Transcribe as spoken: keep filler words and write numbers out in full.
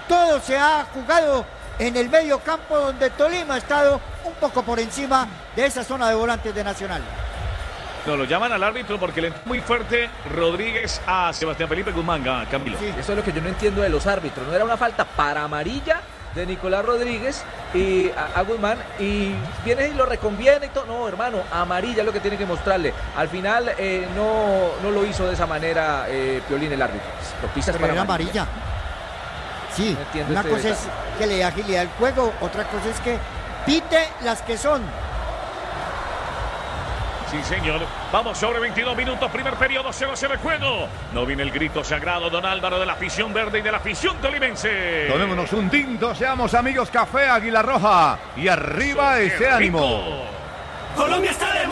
todo se ha jugado en el medio campo, donde Tolima ha estado un poco por encima de esa zona de volantes de Nacional. No, lo llaman al árbitro porque le entró muy fuerte Rodríguez a Sebastián Felipe Guzmán, Camilo. Sí. Eso es lo que yo no entiendo de los árbitros. No era una falta para amarilla de Nicolás Rodríguez y a, a Guzmán, y viene y lo reconviene y todo. No, hermano, amarilla es lo que tiene que mostrarle. Al final eh, no, no lo hizo de esa manera eh, Piolín, el árbitro. Lo pisas para amarilla. amarilla. Sí, no una este cosa detalle. Es que le dé agilidad al juego, otra cosa es que pite las que son. Sí, señor. Vamos sobre veintidós minutos, primer periodo, cero cero el juego. No viene el grito sagrado, don Álvaro, de la afición verde y de la afición tolimense. Tomémonos un tinto, seamos amigos, café Águila Roja. Y arriba ese ánimo. Colombia está de